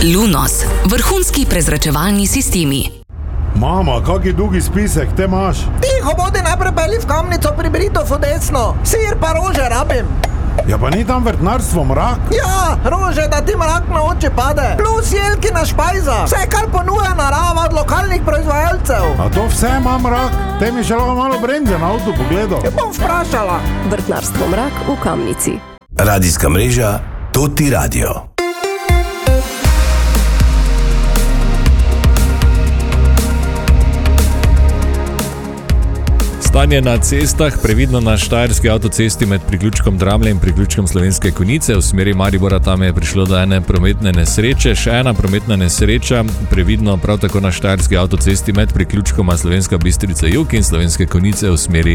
Lunos, vrhunski prezračevalni sistemi. Mama, kaki dolgi spisek te imaš? Tiho bodi, najprej peli v Kamnico pri Britofu desno. Sir pa rože rabim. Ja, pa ni tam vrtnarstvo Mrak? Ja, rože, da ti mrak na oči pade. Plus jelkina špajza. Vse, kar ponuja narava od lokalnih proizvajalcev. A to vse ima Mrak? Te mi še lahko malo brenze na avtu pogledal. Ja, bom vprašala. Vrtnarstvo Mrak v Kamnici. Radijska mreža Toti Radio. Stanje na cestah, previdno na štajerski avtocesti med priključkom Dramlje in priključkom Slovenske Konjice. V smeri Maribora tam je prišlo do ene prometne nesreče, še ena prometna nesreča, previdno prav tako na štajerski avtocesti med priključkoma Slovenska Bistrica Jug in Slovenske Konjice v smeri